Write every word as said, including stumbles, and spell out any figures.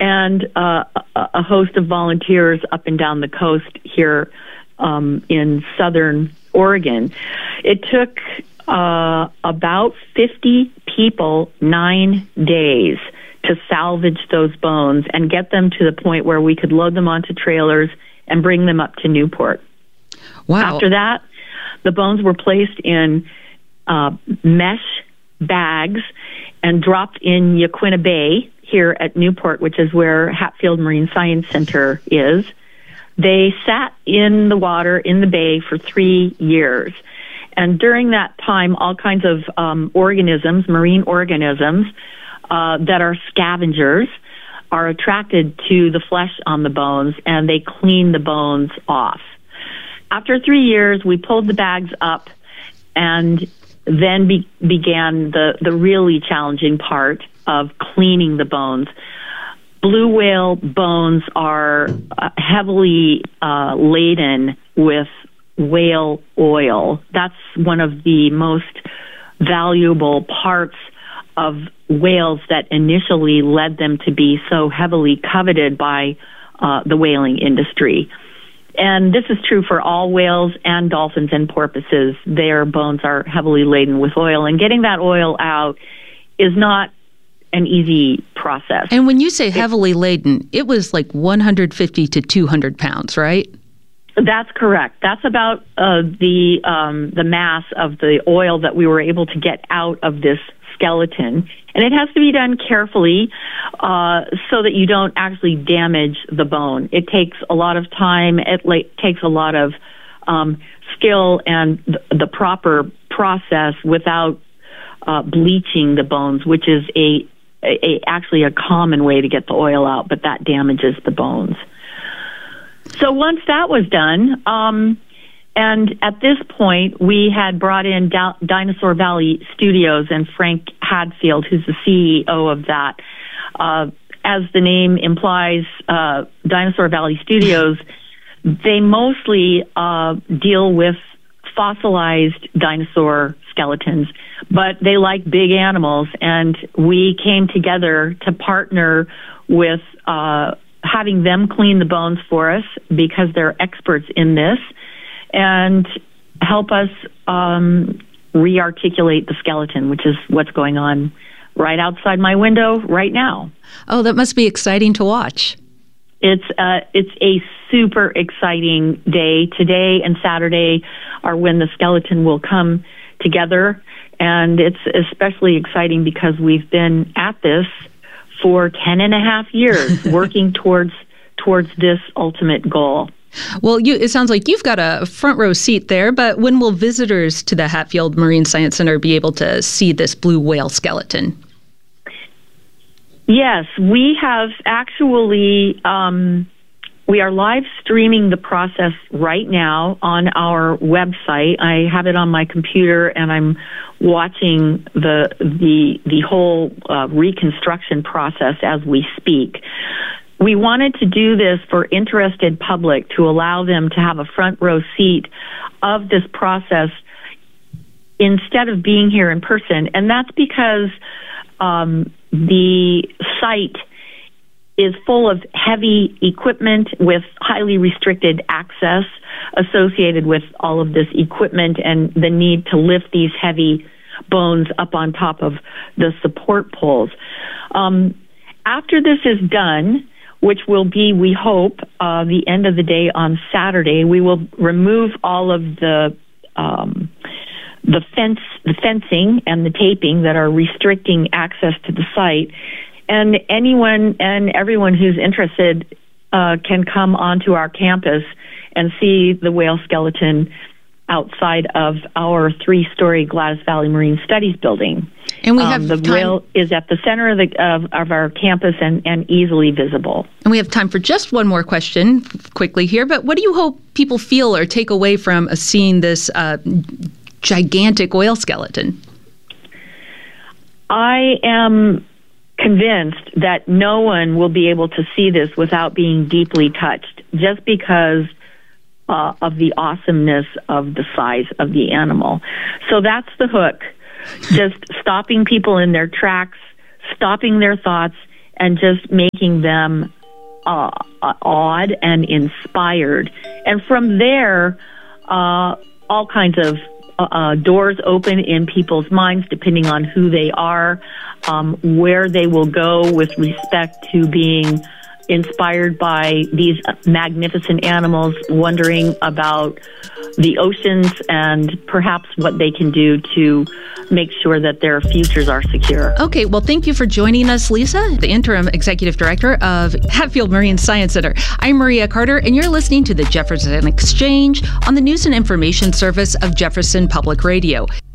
and uh, a, a host of volunteers up and down the coast here um, in southern Oregon. It took uh, about fifty people nine days to salvage those bones and get them to the point where we could load them onto trailers and bring them up to Newport. Wow. After that, the bones were placed in uh, mesh bags and dropped in Yaquina Bay here at Newport, which is where Hatfield Marine Science Center is. They sat in the water in the bay for three years. And during that time, all kinds of um, organisms, marine organisms, uh, that are scavengers are attracted to the flesh on the bones, and they clean the bones off. After three years, we pulled the bags up, and then be, began the, the really challenging part of cleaning the bones. Blue whale bones are uh, heavily uh, laden with whale oil. That's one of the most valuable parts of whales that initially led them to be so heavily coveted by uh, the whaling industry. And this is true for all whales and dolphins and porpoises. Their bones are heavily laden with oil, and getting that oil out is not an easy process. And when you say heavily laden, it was like one hundred fifty to two hundred pounds, right? That's correct. That's about uh, the um, the mass of the oil that we were able to get out of this skeleton. And it has to be done carefully uh, so that you don't actually damage the bone. It takes a lot of time. It la- takes a lot of um, skill and th- the proper process without uh, bleaching the bones, which is a, a, a actually a common way to get the oil out, but that damages the bones. So once that was done, um, and at this point, we had brought in Di- Dinosaur Valley Studios and Frank Hadfield, who's the C E O of that. Uh, as the name implies, uh, Dinosaur Valley Studios, they mostly uh, deal with fossilized dinosaur skeletons, but they like big animals, and we came together to partner with uh, having them clean the bones for us because they're experts in this, and help us um, re-articulate the skeleton, which is what's going on right outside my window right now. Oh, that must be exciting to watch. It's uh, it's a super exciting day. Today and Saturday are when the skeleton will come together, and it's especially exciting because we've been at this for ten and a half years working towards towards this ultimate goal. Well, you, it sounds like you've got a front row seat there, but when will visitors to the Hatfield Marine Science Center be able to see this blue whale skeleton? Yes, we have actually, um, we are live streaming the process right now on our website. I have it on my computer, and I'm watching the the the whole uh, reconstruction process as we speak. We wanted to do this for interested public to allow them to have a front row seat of this process instead of being here in person. And that's because um, the site is full of heavy equipment with highly restricted access associated with all of this equipment and the need to lift these heavy bones up on top of the support poles. Um, after this is done, which will be, we hope, uh, the end of the day on Saturday, we will remove all of the um, the fence, the fencing and the taping that are restricting access to the site. And anyone and everyone who's interested uh, can come onto our campus and see the whale skeleton outside of our three-story Gladys Valley Marine Studies building. And we have um, the time- whale is at the center of, the, of, of our campus and, and easily visible. And we have time for just one more question quickly here, but what do you hope people feel or take away from uh, seeing this uh, gigantic whale skeleton? I am convinced that no one will be able to see this without being deeply touched, just because uh, of the awesomeness of the size of the animal. So that's the hook. Just stopping people in their tracks, stopping their thoughts, and just making them uh, awed and inspired. And from there, uh, all kinds of uh, doors open in people's minds depending on who they are, um, where they will go with respect to being inspired by these magnificent animals, wondering about the oceans and perhaps what they can do to make sure that their futures are secure. Okay, well, thank you for joining us, Lisa, the Interim Executive Director of Hatfield Marine Science Center. I'm Maria Carter, and you're listening to the Jefferson Exchange on the News and Information Service of Jefferson Public Radio.